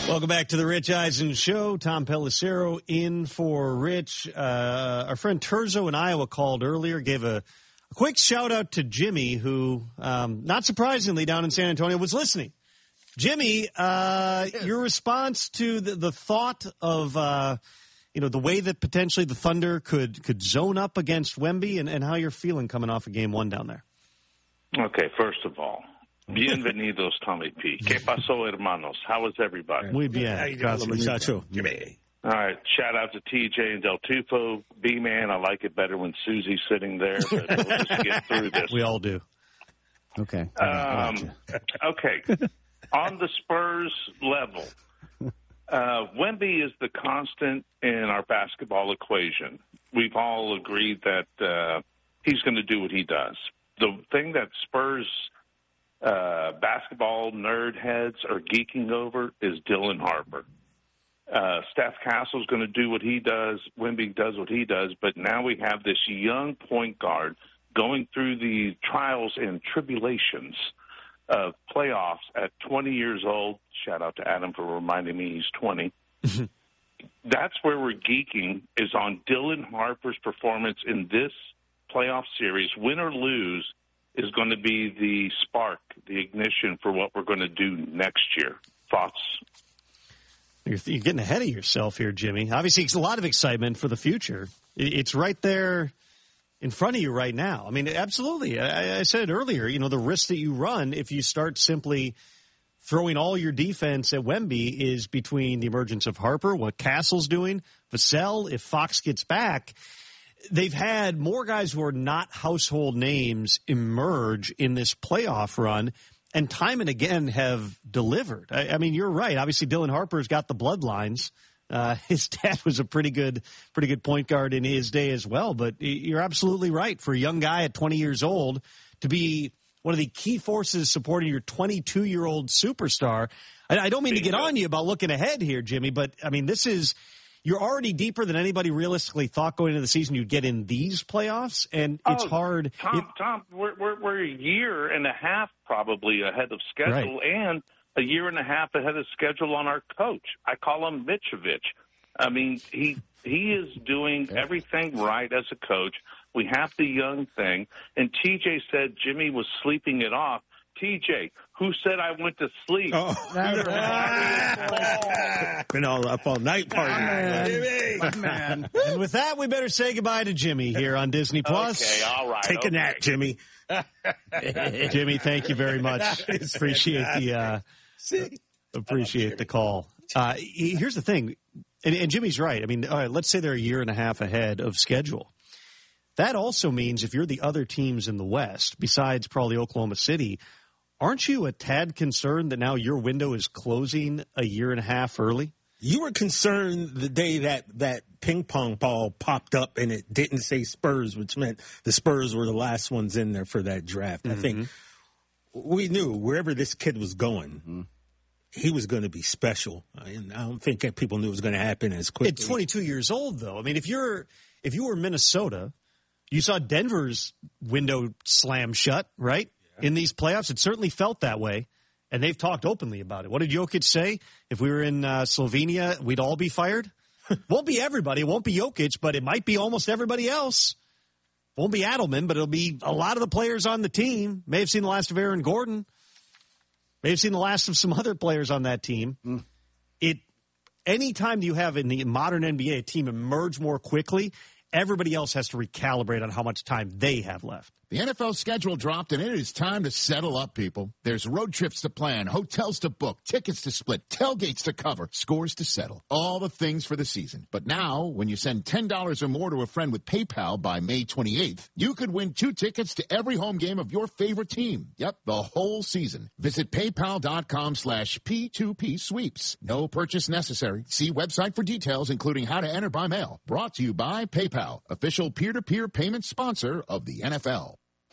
Welcome back to the Rich Eisen Show. Tom Pelissero in for Rich. Our friend Terzo in Iowa called earlier, gave a quick shout-out to Jimmy, who, not surprisingly, down in San Antonio, was listening. Jimmy, your response to the thought of, the way that potentially the Thunder could zone up against Wemby and how you're feeling coming off of Game 1 down there. Okay, first of all, bienvenidos, Tommy P. ¿Qué pasó, hermanos? How is everybody? Muy bien. Muchacho. Jimmy. All right, shout out to TJ and Del Tufo. B-Man, I like it better when Susie's sitting there, but we'll just get through this. We all do. Okay. Okay. On the Spurs level, Wemby is the constant in our basketball equation. We've all agreed that he's going to do what he does. The thing that Spurs basketball nerd heads are geeking over is Dylan Harper. Steph Castle's going to do what he does. Wemby does what he does. But now we have this young point guard going through the trials and tribulations of playoffs at 20 years old. Shout out to Adam for reminding me he's 20. That's where we're geeking, is on Dylan Harper's performance in this playoff series. Win or lose is going to be the spark, the ignition for what we're going to do next year. Thoughts? You're getting ahead of yourself here, Jimmy. Obviously, it's a lot of excitement for the future. It's right there in front of you right now. I mean, absolutely. I said earlier, the risk that you run if you start simply throwing all your defense at Wemby is between the emergence of Harper, what Castle's doing, Vassell, if Fox gets back. They've had more guys who are not household names emerge in this playoff run, and time and again have delivered. I mean, you're right. Obviously, Dylan Harper's got the bloodlines. His dad was a pretty good point guard in his day as well. But you're absolutely right. For a young guy at 20 years old to be one of the key forces supporting your 22-year-old superstar. I don't mean to get on you about looking ahead here, Jimmy, but, I mean, you're already deeper than anybody realistically thought going into the season you'd get in these playoffs, and it's hard. Tom, we're a year and a half probably ahead of schedule, right, and a year and a half ahead of schedule on our coach. I call him Mitchevich. I mean, he is doing everything right as a coach. We have the young thing, and TJ said Jimmy was sleeping it off. TJ, who said I went to sleep? Been all up all night partying. Man. And with that, we better say goodbye to Jimmy here on Disney Plus. Okay, all right. Take a nap, Jimmy. Jimmy, thank you very much. Appreciate the call. Here's the thing, and Jimmy's right. I mean, all right, let's say they're a year and a half ahead of schedule. That also means if you're the other teams in the West, besides probably Oklahoma City, aren't you a tad concerned that now your window is closing a year and a half early? You were concerned the day that ping pong ball popped up and it didn't say Spurs, which meant the Spurs were the last ones in there for that draft. Mm-hmm. I think we knew wherever this kid was going, he was going to be special. And I don't think people knew it was going to happen as quickly. At 22 years old, though. I mean, if you were Minnesota, you saw Denver's window slam shut, right? Yeah. In these playoffs, it certainly felt that way, and they've talked openly about it. What did Jokic say? If we were in Slovenia, we'd all be fired? Won't be everybody. It won't be Jokic, but it might be almost everybody else. Won't be Adelman, but it'll be a lot of the players on the team. May have seen the last of Aaron Gordon. May have seen the last of some other players on that team. Anytime you have in the modern NBA a team emerge more quickly, everybody else has to recalibrate on how much time they have left. The NFL schedule dropped, and it is time to settle up, people. There's road trips to plan, hotels to book, tickets to split, tailgates to cover, scores to settle. All the things for the season. But now, when you send $10 or more to a friend with PayPal by May 28th, you could win 2 tickets to every home game of your favorite team. Yep, the whole season. Visit PayPal.com/P2P sweeps. No purchase necessary. See website for details, including how to enter by mail. Brought to you by PayPal, official peer-to-peer payment sponsor of the NFL.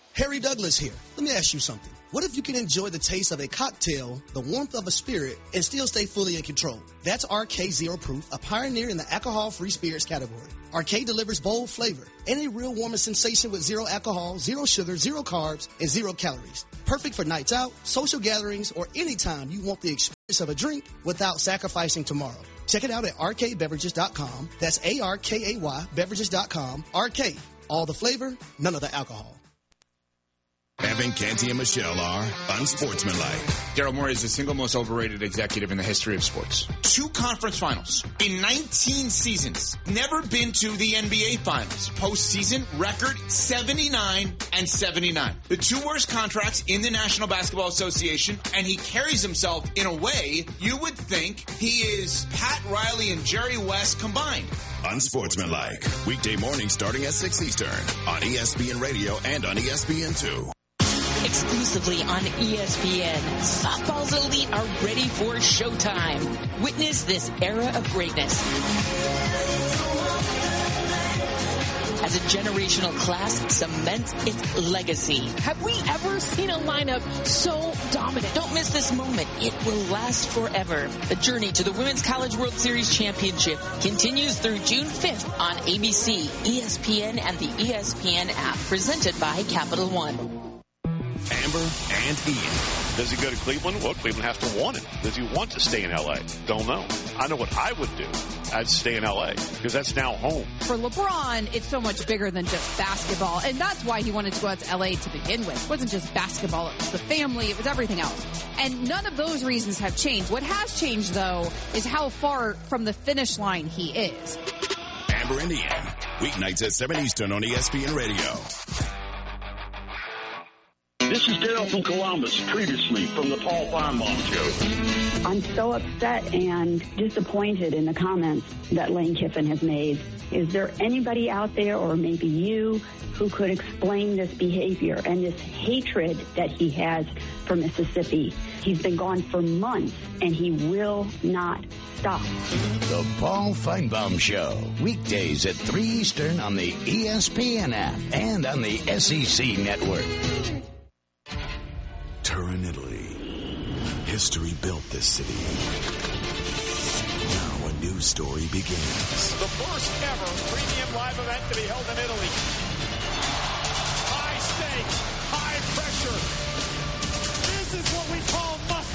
Harry Douglas here. Let me ask you something. What if you can enjoy the taste of a cocktail, the warmth of a spirit, and still stay fully in control? That's RK Zero Proof, a pioneer in the alcohol-free spirits category. RK delivers bold flavor and a real warming sensation with zero alcohol, zero sugar, zero carbs, and 0 calories. Perfect for nights out, social gatherings, or anytime you want the experience of a drink without sacrificing tomorrow. Check it out at rkbeverages.com. That's ARKAY beverages.com. RK, all the flavor, none of the alcohol. Evan, Canty, and Michelle are unsportsmanlike. Daryl Morey is the single most overrated executive in the history of sports. 2 conference finals in 19 seasons. Never been to the NBA finals. Postseason record 79-79. The 2 worst contracts in the National Basketball Association, and he carries himself in a way you would think he is Pat Riley and Jerry West combined. Unsportsmanlike. Weekday morning starting at 6 Eastern on ESPN Radio and on ESPN2. Exclusively on ESPN, softball's elite are ready for showtime. Witness this era of greatness. As a generational class cements its legacy. Have we ever seen a lineup so dominant? Don't miss this moment. It will last forever. The journey to the Women's College World Series Championship continues through June 5th on ABC, ESPN, and the ESPN app, presented by Capital One. Amber and Ian. Does he go to Cleveland? Well, Cleveland has to want him. Does he want to stay in L.A.? Don't know. I know what I would do. I'd stay in L.A. because that's now home. For LeBron, it's so much bigger than just basketball, and that's why he wanted to go out to L.A. to begin with. It wasn't just basketball. It was the family. It was everything else. And none of those reasons have changed. What has changed, though, is how far from the finish line he is. Amber and Ian. Weeknights at 7 Eastern on ESPN Radio. This is Dale from Columbus, previously from the Paul Feinbaum Show. I'm so upset and disappointed in the comments that Lane Kiffin has made. Is there anybody out there, or maybe you, who could explain this behavior and this hatred that he has for Mississippi? He's been gone for months, and he will not stop. The Paul Feinbaum Show, weekdays at 3 Eastern on the ESPN app and on the SEC Network. Turin, Italy. History built this city. Now a new story begins. The first ever premium live event to be held in Italy. High stakes, high pressure. This is what we call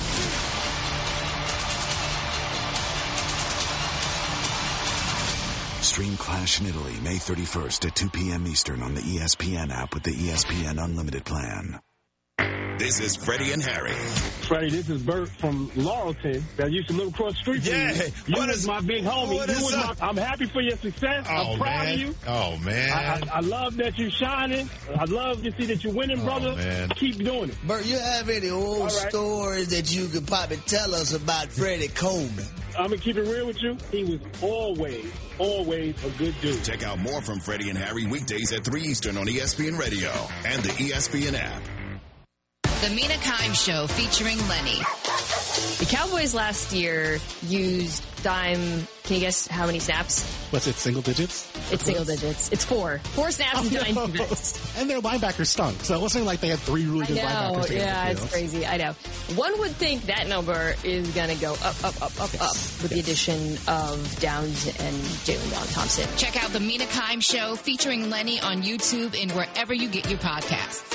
must-see. Stream Clash in Italy, May 31st at 2 p.m. Eastern on the ESPN app with the ESPN Unlimited plan. This is Freddie and Harry. Freddie, this is Bert from Laurelton that used to live across the street from you. You was my big homie. I'm happy for your success. I'm proud of you. Oh, man. I love that you're shining. I love to see that you're winning, brother. Man. Keep doing it. Bert, you have any old stories that you could probably tell us about Freddie Coleman? I'm going to keep it real with you. He was always a good dude. Check out more from Freddie and Harry weekdays at 3 Eastern on ESPN Radio and the ESPN app. The Mina Kimes Show featuring Lenny. The Cowboys last year used dime. Can you guess how many snaps? Was it single digits? It's single digits. It's 4. 4 snaps and dime defense. And their linebackers stunk. So it wasn't like they had 3 really good linebackers. Yeah, it's crazy. I know. One would think that number is going to go up with the addition of Downs and Jalen Don Thompson. Check out the Mina Kimes Show featuring Lenny on YouTube and wherever you get your podcasts.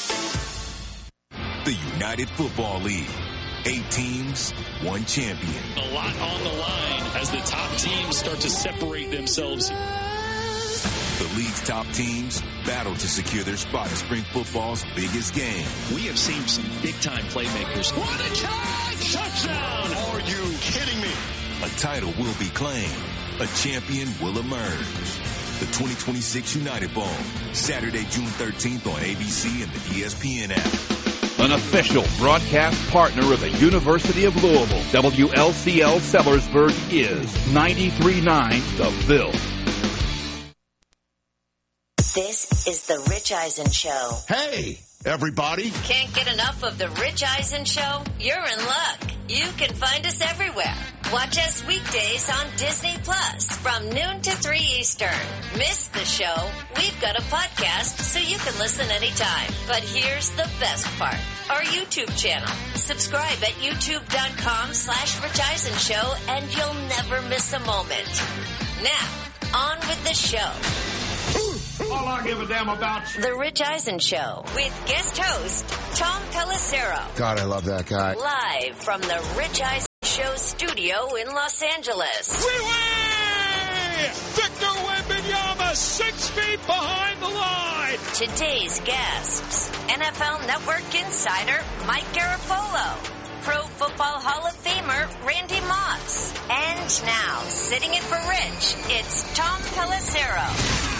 The United Football League. 8 teams, 1 champion. A lot on the line as the top teams start to separate themselves. The league's top teams battle to secure their spot in spring football's biggest game. We have seen some big-time playmakers. What a catch! Touchdown! Are you kidding me? A title will be claimed. A champion will emerge. The 2026 United Bowl, Saturday, June 13th on ABC and the ESPN app. An official broadcast partner of the University of Louisville, WLCL Sellersburg is 93.9 The Ville. This is The Rich Eisen Show. Hey, everybody. Can't get enough of The Rich Eisen Show? You're in luck. You can find us everywhere. Watch us weekdays on Disney Plus from noon to 3 Eastern. Miss the show? We've got a podcast so you can listen anytime. But here's the best part. Our YouTube channel. Subscribe at youtube.com/Rich Eisen Show and you'll never miss a moment. Now, on with the show. All I give a damn about. The Rich Eisen Show with guest host Tom Pelissero. God, I love that guy. Live from the Rich Eisen Show studio in Los Angeles. Victor Wembanyama, 6 feet behind the line. Today's guests, NFL Network insider Mike Garafolo, Pro Football Hall of Famer Randy Moss, and now, sitting in for Rich, it's Tom Pelissero.